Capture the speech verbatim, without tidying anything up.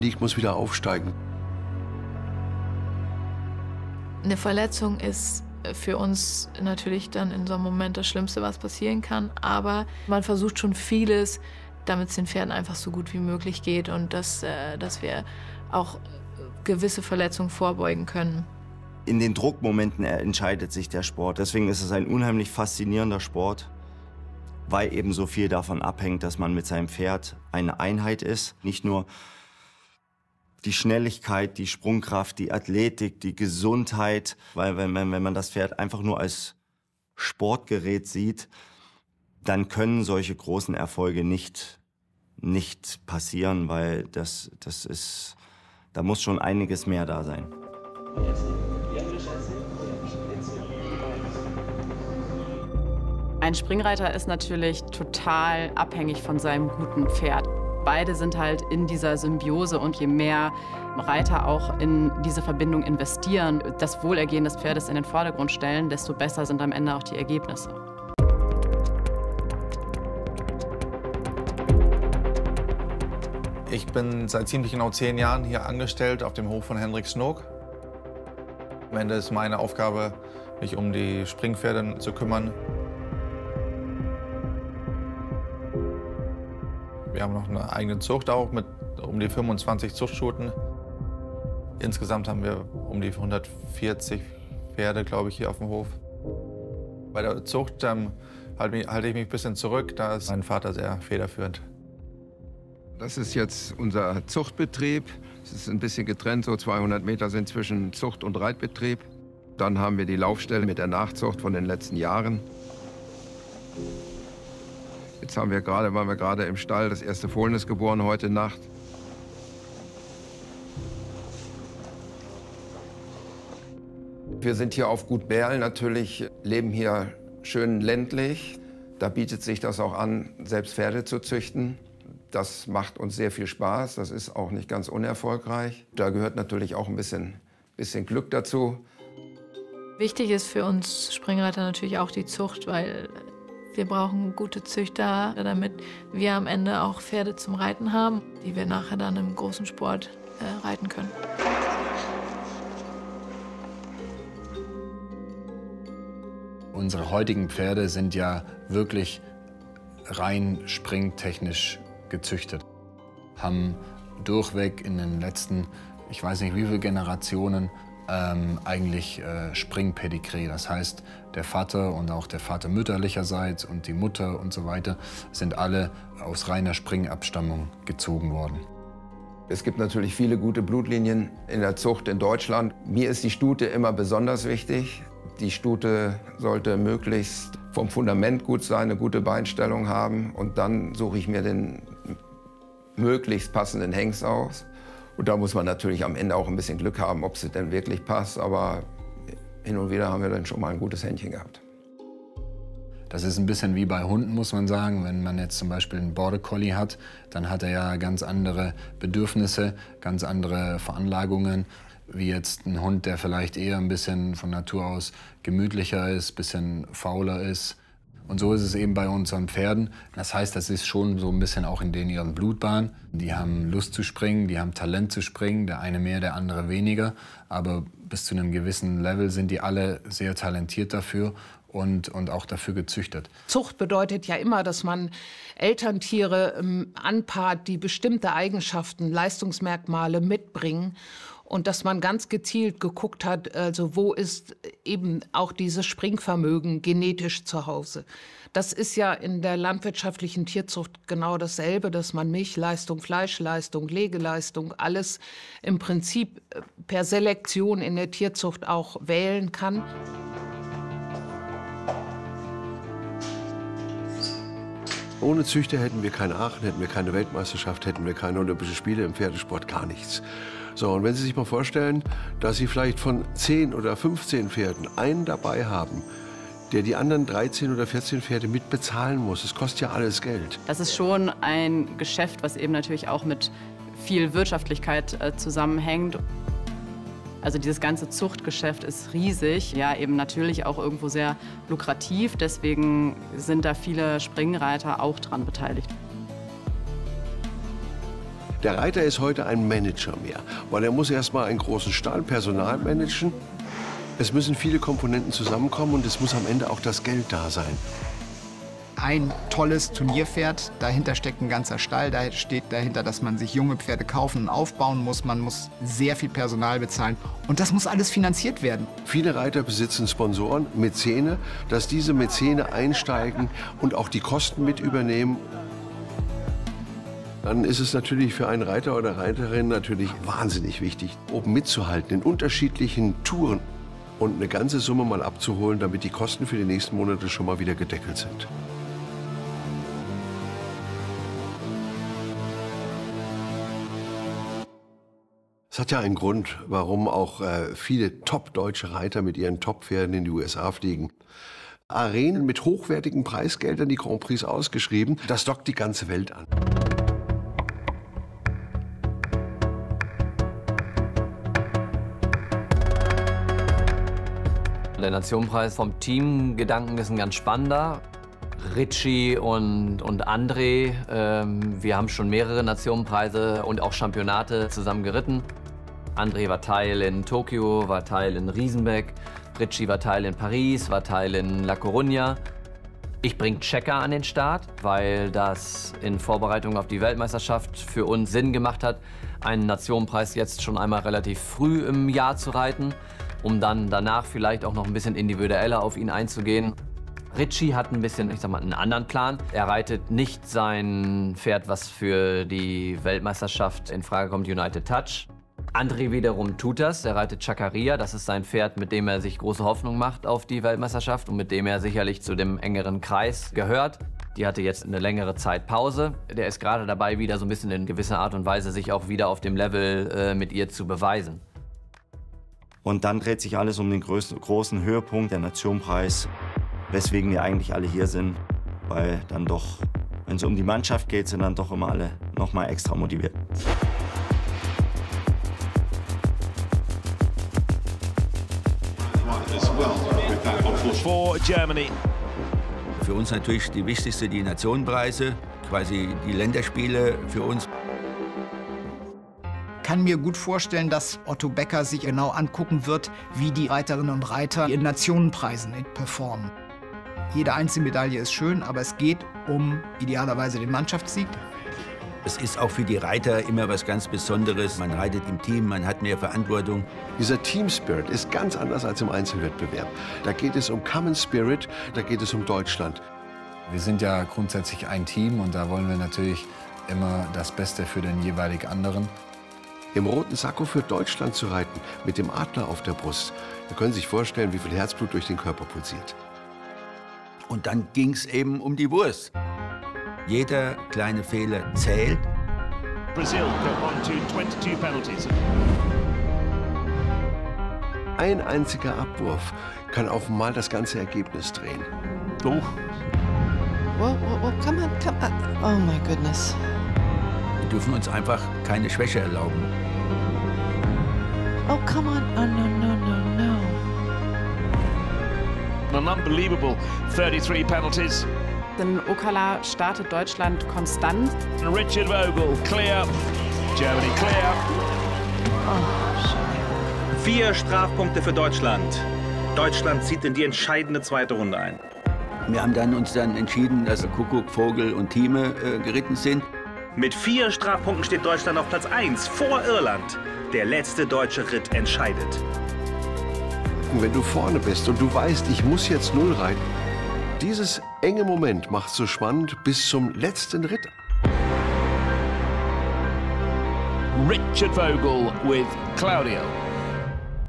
Ich muss wieder aufsteigen. Eine Verletzung ist für uns natürlich dann in so einem Moment das Schlimmste, was passieren kann. Aber man versucht schon vieles, damit es den Pferden einfach so gut wie möglich geht und dass, äh, dass wir auch gewisse Verletzungen vorbeugen können. In den Druckmomenten entscheidet sich der Sport. Deswegen ist es ein unheimlich faszinierender Sport, weil eben so viel davon abhängt, dass man mit seinem Pferd eine Einheit ist. Nicht nur die Schnelligkeit, die Sprungkraft, die Athletik, die Gesundheit. Weil wenn man, wenn man das Pferd einfach nur als Sportgerät sieht, dann können solche großen Erfolge nicht, nicht passieren, weil das, das ist, da muss schon einiges mehr da sein. Ein Springreiter ist natürlich total abhängig von seinem guten Pferd. Beide sind halt in dieser Symbiose und je mehr Reiter auch in diese Verbindung investieren, das Wohlergehen des Pferdes in den Vordergrund stellen, desto besser sind am Ende auch die Ergebnisse. Ich bin seit ziemlich genau zehn Jahren hier angestellt auf dem Hof von Hendrik Snook. Am Ende ist meine Aufgabe, mich um die Springpferde zu kümmern. Wir haben noch eine eigene Zucht auch mit um die fünfundzwanzig Zuchtstuten. Insgesamt haben wir um die hundertvierzig Pferde, glaube ich, hier auf dem Hof. Bei der Zucht ähm, halte, halte ich mich ein bisschen zurück, da ist mein Vater sehr federführend. Das ist jetzt unser Zuchtbetrieb. Es ist ein bisschen getrennt, so zweihundert Meter sind zwischen Zucht- und Reitbetrieb. Dann haben wir die Laufstelle mit der Nachzucht von den letzten Jahren. Jetzt haben wir gerade, waren wir gerade im Stall, das erste Fohlen ist geboren heute Nacht. Wir sind hier auf Gut Berl natürlich, leben hier schön ländlich. Da bietet sich das auch an, selbst Pferde zu züchten. Das macht uns sehr viel Spaß, das ist auch nicht ganz unerfolgreich. Da gehört natürlich auch ein bisschen, bisschen Glück dazu. Wichtig ist für uns Springreiter natürlich auch die Zucht, weil wir brauchen gute Züchter, damit wir am Ende auch Pferde zum Reiten haben, die wir nachher dann im großen Sport äh, reiten können. Unsere heutigen Pferde sind ja wirklich rein springtechnisch gezüchtet. Haben durchweg in den letzten, ich weiß nicht wie viele Generationen, ähm, eigentlich äh, Springpedigree. Das heißt, der Vater und auch der Vater mütterlicherseits und die Mutter und so weiter sind alle aus reiner Springabstammung gezogen worden. Es gibt natürlich viele gute Blutlinien in der Zucht in Deutschland. Mir ist die Stute immer besonders wichtig. Die Stute sollte möglichst vom Fundament gut sein, eine gute Beinstellung haben. Und dann suche ich mir den möglichst passenden Hengst aus. Und da muss man natürlich am Ende auch ein bisschen Glück haben, ob es denn wirklich passt. Aber hin und wieder haben wir dann schon mal ein gutes Händchen gehabt. Das ist ein bisschen wie bei Hunden, muss man sagen. Wenn man jetzt zum Beispiel einen Border Collie hat, dann hat er ja ganz andere Bedürfnisse, ganz andere Veranlagungen, wie jetzt ein Hund, der vielleicht eher ein bisschen von Natur aus gemütlicher ist, ein bisschen fauler ist. Und so ist es eben bei unseren Pferden. Das heißt, das ist schon so ein bisschen auch in denen ihren Blutbahn. Die haben Lust zu springen, die haben Talent zu springen, der eine mehr, der andere weniger. Aber bis zu einem gewissen Level sind die alle sehr talentiert dafür und, und auch dafür gezüchtet. Zucht bedeutet ja immer, dass man Elterntiere ähm, anpaart, die bestimmte Eigenschaften, Leistungsmerkmale mitbringen. Und dass man ganz gezielt geguckt hat, also wo ist eben auch dieses Springvermögen genetisch zu Hause. Das ist ja in der landwirtschaftlichen Tierzucht genau dasselbe, dass man Milchleistung, Fleischleistung, Legeleistung, alles im Prinzip per Selektion in der Tierzucht auch wählen kann. Ohne Züchter hätten wir keine Aachen, hätten wir keine Weltmeisterschaft, hätten wir keine Olympischen Spiele im Pferdesport, gar nichts. So, und wenn Sie sich mal vorstellen, dass Sie vielleicht von zehn oder fünfzehn Pferden einen dabei haben, der die anderen dreizehn oder vierzehn Pferde mitbezahlen muss. Das kostet ja alles Geld. Das ist schon ein Geschäft, was eben natürlich auch mit viel Wirtschaftlichkeit äh, zusammenhängt. Also dieses ganze Zuchtgeschäft ist riesig, ja eben natürlich auch irgendwo sehr lukrativ. Deswegen sind da viele Springreiter auch dran beteiligt. Der Reiter ist heute ein Manager mehr, weil er muss erst mal einen großen Stall, Personal managen. Es müssen viele Komponenten zusammenkommen und es muss am Ende auch das Geld da sein. Ein tolles Turnierpferd, dahinter steckt ein ganzer Stall, da steht dahinter, dass man sich junge Pferde kaufen und aufbauen muss. Man muss sehr viel Personal bezahlen und das muss alles finanziert werden. Viele Reiter besitzen Sponsoren, Mäzene, dass diese Mäzene einsteigen und auch die Kosten mit übernehmen. Dann ist es natürlich für einen Reiter oder Reiterin natürlich wahnsinnig wichtig, oben mitzuhalten in unterschiedlichen Touren und eine ganze Summe mal abzuholen, damit die Kosten für die nächsten Monate schon mal wieder gedeckelt sind. Es hat ja einen Grund, warum auch äh, viele top-deutsche Reiter mit ihren Top-Pferden in die U S A fliegen. Arenen mit hochwertigen Preisgeldern, die Grand Prix ausgeschrieben, das dockt die ganze Welt an. Der Nationenpreis vom Teamgedanken ist ein ganz spannender. Ricci und, und André, ähm, wir haben schon mehrere Nationenpreise und auch Championate zusammen geritten. André war Teil in Tokio, war Teil in Riesenbeck, Ricci war Teil in Paris, war Teil in La Coruña. Ich bringe Checker an den Start, weil das in Vorbereitung auf die Weltmeisterschaft für uns Sinn gemacht hat, einen Nationenpreis jetzt schon einmal relativ früh im Jahr zu reiten, um dann danach vielleicht auch noch ein bisschen individueller auf ihn einzugehen. Ricci hat ein bisschen, ich sag mal, einen anderen Plan. Er reitet nicht sein Pferd, was für die Weltmeisterschaft in Frage kommt, United Touch. André wiederum tut das. Er reitet Chacarilla. Das ist sein Pferd, mit dem er sich große Hoffnung macht auf die Weltmeisterschaft und mit dem er sicherlich zu dem engeren Kreis gehört. Die hatte jetzt eine längere Zeit Pause. Der ist gerade dabei, wieder so ein bisschen in gewisser Art und Weise sich auch wieder auf dem Level äh, mit ihr zu beweisen. Und dann dreht sich alles um den größten, großen Höhepunkt, der Nationenpreis, weswegen wir eigentlich alle hier sind, weil dann doch, wenn es um die Mannschaft geht, sind dann doch immer alle noch mal extra motiviert. For Germany. Für uns natürlich die wichtigste, die Nationenpreise, quasi die Länderspiele für uns. Ich kann mir gut vorstellen, dass Otto Becker sich genau angucken wird, wie die Reiterinnen und Reiter in Nationenpreisen performen. Jede Einzelmedaille ist schön, aber es geht um idealerweise den Mannschaftssieg. Es ist auch für die Reiter immer was ganz Besonderes. Man reitet im Team, man hat mehr Verantwortung. Dieser Team Spirit ist ganz anders als im Einzelwettbewerb. Da geht es um Common Spirit, da geht es um Deutschland. Wir sind ja grundsätzlich ein Team und da wollen wir natürlich immer das Beste für den jeweiligen anderen. Im roten Sakko für Deutschland zu reiten, mit dem Adler auf der Brust. Sie können sich vorstellen, wie viel Herzblut durch den Körper pulsiert. Und dann ging es eben um die Wurst. Jeder kleine Fehler zählt. Brazil go on to twenty-two penalties. Ein einziger Abwurf kann auf einmal das ganze Ergebnis drehen. Oh. Whoa, whoa, whoa, come on, come on. Oh my goodness. Wir dürfen uns einfach keine Schwäche erlauben. Oh, come on. Oh, no, no, no, no. An unbelievable thirty-three penalties. In Ocala startet Deutschland konstant. Richard Vogel, clear. Germany, clear. Oh, Vier Strafpunkte für Deutschland. Deutschland zieht in die entscheidende zweite Runde ein. Wir haben dann uns dann entschieden, dass Kuckuck, Vogel und Thieme äh, geritten sind. Mit vier Strafpunkten steht Deutschland auf Platz eins vor Irland. Der letzte deutsche Ritt entscheidet. Und wenn du vorne bist und du weißt, ich muss jetzt null reiten, dieses enge Moment macht so spannend bis zum letzten Ritt. Richard Vogel with Claudio.